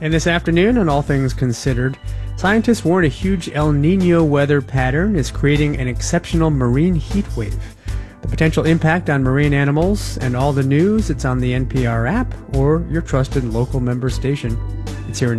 And this afternoon, on All Things Considered, scientists warn a huge El Nino weather pattern is creating an exceptional marine heat wave. The potential impact on marine animals and all the news, it's on the NPR app or your trusted local member station. It's here in